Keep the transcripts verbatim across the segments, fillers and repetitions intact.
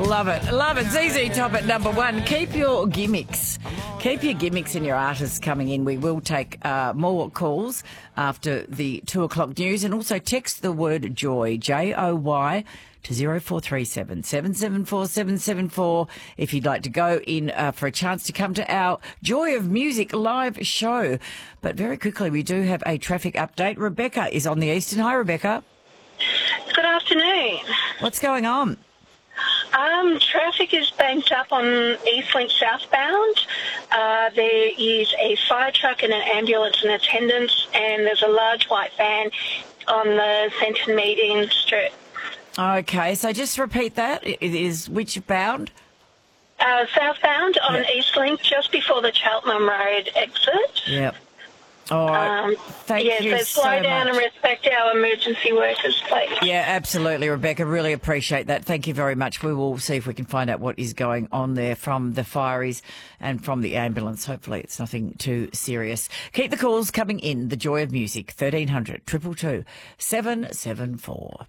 Love it. Love it. Z Z Top at number one. Keep your gimmicks. Keep your gimmicks and your artists coming in. We will take uh, more calls after the two o'clock news, and also text the word joy, J O Y, to zero four three seven, seven seven four, seven seven four if you'd like to go in uh, for a chance to come to our Joy of Music live show. But very quickly, we do have a traffic update. Rebecca is on the Eastern. Hi, Rebecca. Good afternoon. What's going on? Um, traffic is banked up on Eastlink southbound. Uh, there is a fire truck and an ambulance in attendance, and there's a large white van on the Centre Meeting strip. Okay, so just repeat that. It is which bound? Uh, southbound on Yep. Eastlink, just before the Cheltenham Road exit. Yep. All right. Um, Thank yes, you so so slow down much. and respect our emergency workers, please. Yeah, absolutely, Rebecca. Really appreciate that. Thank you very much. We will see if we can find out what is going on there from the fireys and from the ambulance. Hopefully it's nothing too serious. Keep the calls coming in. The Joy of Music, thirteen hundred, two two two, seven seven four.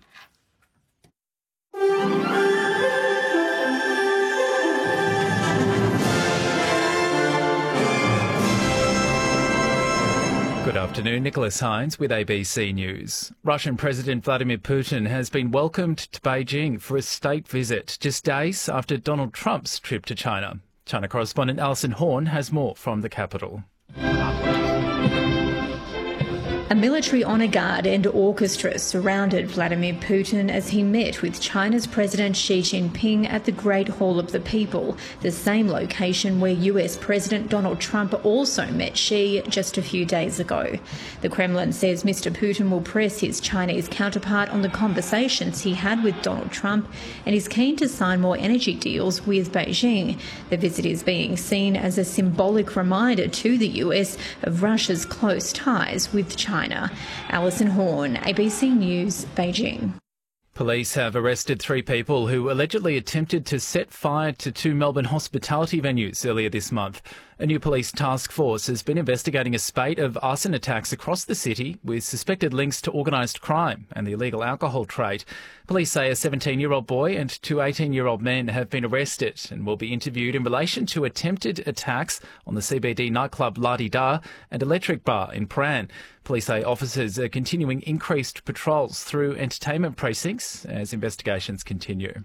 Good afternoon, Nicholas Hines with A B C News. Russian President Vladimir Putin has been welcomed to Beijing for a state visit just days after Donald Trump's trip to China. China correspondent Alison Horn has more from the capital. A military honour guard and orchestra surrounded Vladimir Putin as he met with China's President Xi Jinping at the Great Hall of the People, the same location where U S President Donald Trump also met Xi just a few days ago. The Kremlin says Mister Putin will press his Chinese counterpart on the conversations he had with Donald Trump and is keen to sign more energy deals with Beijing. The visit is being seen as a symbolic reminder to the U S of Russia's close ties with China. China. Alison Horn, A B C News, Beijing. Police have arrested three people who allegedly attempted to set fire to two Melbourne hospitality venues earlier this month. A new police task force has been investigating a spate of arson attacks across the city with suspected links to organised crime and the illegal alcohol trade. Police say a seventeen-year-old boy and two eighteen-year-old men have been arrested and will be interviewed in relation to attempted attacks on the C B D nightclub La Di Da and Electric Bar in Prahran. Police say officers are continuing increased patrols through entertainment precincts as investigations continue.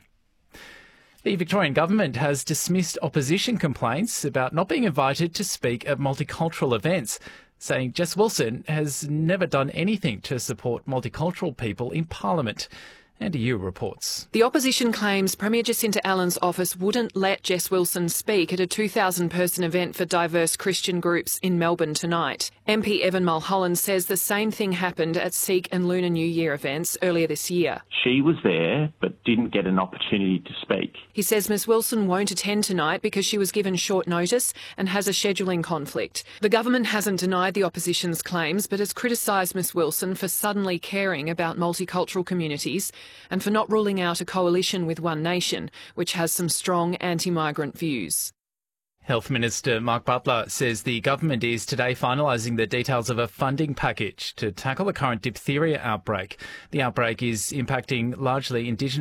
The Victorian Government has dismissed opposition complaints about not being invited to speak at multicultural events, saying Jess Wilson has never done anything to support multicultural people in Parliament. Andy Yu reports. The opposition claims Premier Jacinta Allen's office wouldn't let Jess Wilson speak at a two thousand person event for diverse Christian groups in Melbourne tonight. M P Evan Mulholland says the same thing happened at Sikh and Lunar New Year events earlier this year. She was there but didn't get an opportunity to speak. He says Miss Wilson won't attend tonight because she was given short notice and has a scheduling conflict. The government hasn't denied the opposition's claims but has criticised Miss Wilson for suddenly caring about multicultural communities and for not ruling out a coalition with One Nation, which has some strong anti-migrant views. Health Minister Mark Butler says the government is today finalising the details of a funding package to tackle the current diphtheria outbreak. The outbreak is impacting largely Indigenous